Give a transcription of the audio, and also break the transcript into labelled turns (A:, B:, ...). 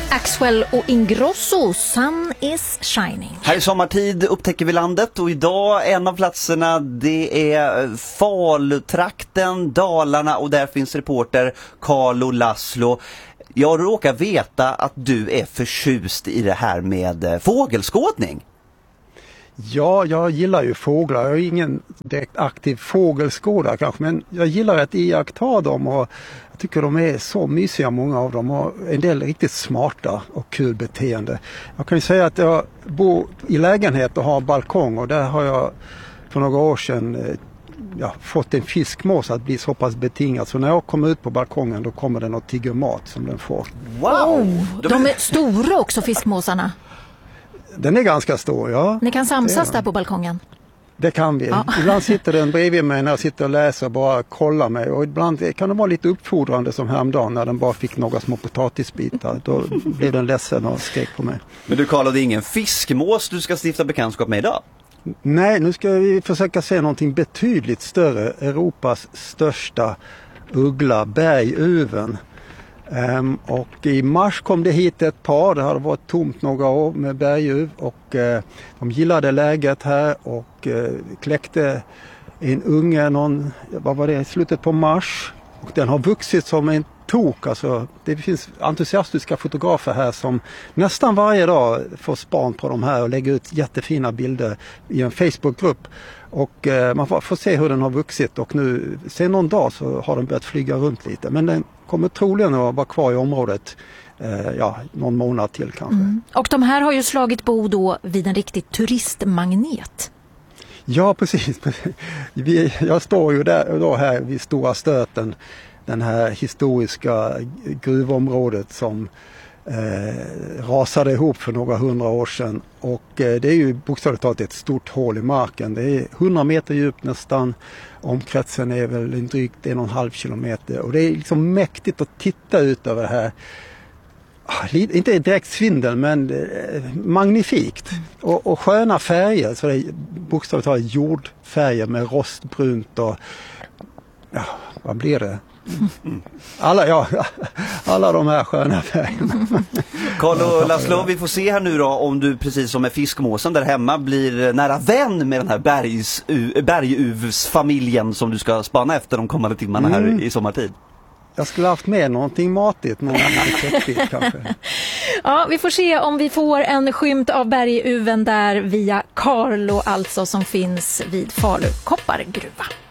A: Axwell och Ingrosso, Sun is shining.
B: Här i sommartid upptäcker vi landet och idag en av platserna det är Falutrakten, Dalarna och där finns reporter Carlo Laszlo. Jag råkar veta att du är förtjust i det här med fågelskådning.
C: Ja, jag gillar ju fåglar. Jag är ingen direkt aktiv fågelskådare kanske, men jag gillar att iaktta dem och jag tycker de är så mysiga, många av dem, och en del riktigt smarta och kul beteende. Jag kan ju säga att jag bor i lägenhet och har balkong och där har jag för några år sedan fått en fiskmås att bli så pass betingad. Så när jag kommer ut på balkongen då kommer den och tigger mat som den får.
A: Wow! De är stora också, fiskmåsarna.
C: Den är ganska stor, ja.
A: Ni kan samsas där på balkongen.
C: Det kan vi. Ja. Ibland sitter den bredvid mig när jag sitter och läser och bara kollar mig. Och ibland kan det vara lite uppfordrande som häromdagen när den bara fick några små potatisbitar. Då blev den ledsen och skrek på mig.
B: Men du Carlo, det är ingen fiskmås du ska stifta bekantskap med idag?
C: Nej, nu ska vi försöka se någonting betydligt större. Europas största uggla, berguven. Och i mars kom det hit ett par. Det hade varit tomt några år med berguv och de gillade läget här och kläckte en unge i slutet på mars, och den har vuxit som en tok. Alltså, det finns entusiastiska fotografer här som nästan varje dag får span på de här och lägger ut jättefina bilder i en Facebookgrupp. Och man får se hur den har vuxit, och nu sen någon dag så har den börjat flyga runt lite. Men den kommer troligen att vara kvar i området någon månad till kanske. Mm.
A: Och de här har ju slagit bo då vid en riktig turistmagnet.
C: Ja, precis. Jag står ju där här vid Stora Stöten, den här historiska gruvområdet som rasade ihop för några 100 år sedan, och det är ju bokstavligt talat ett stort hål i marken. Det är 100 meter djupt nästan, omkretsen är väl en drygt 1,5 kilometer, och det är liksom mäktigt att titta ut över det här. Inte direkt svindel, men magnifikt och sköna färger, så det är bokstavligt talat jordfärger med rostbrunt och vad blir det? Alla de här sköna färgerna.
B: Carlo Laszlo, vi får se här nu då om du precis som med fiskmåsen där hemma blir nära vän med den här berguvsfamiljen som du ska spana efter de kommande timmarna här i sommartid.
C: Jag skulle haft med någonting matigt, någon köttbit kanske.
A: Ja, vi får se om vi får en skymt av berguven där via Carlo alltså, som finns vid Falu koppargruva.